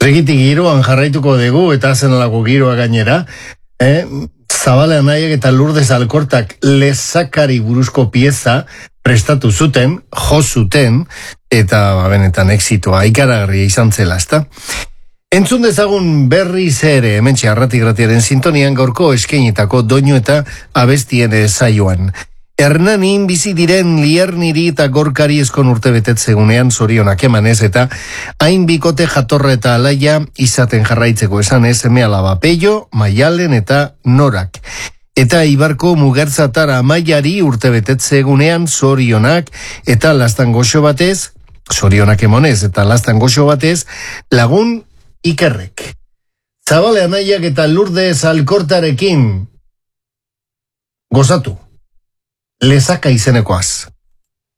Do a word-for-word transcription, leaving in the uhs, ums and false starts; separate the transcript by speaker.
Speaker 1: Regitik giroan jarraituko dugu eta zenalako giroa gainera. Eh? Zabale Anaiak eta Lourdes Alkortak lezakari buruzko pieza prestatu zuten, jo zuten, eta benetan exitoa ikaragarria izan zela, ezta? Entzun dezagun berriz ere, hementxe arratigratiaren sintonian gaurko eskeinetako doinu eta abestien saioan. Hernanin bizi diren Lierniri eta Gorkari eskon urte betetzegunean zorionak emanez eta hain bikote jatorra eta alaia izaten jarraitzeko esanez eme alaba Peio, Maialen eta Norak. Eta Ibarko Mugertzatara Maiari urte betetzegunean zorionak eta lastan goxo batez, zorionak emonez eta lastan goxo batez, lagun Ikerrek. Zabale Anaiak eta Lourdes Alkortarekin gozatu. Lezaka izenekoaz.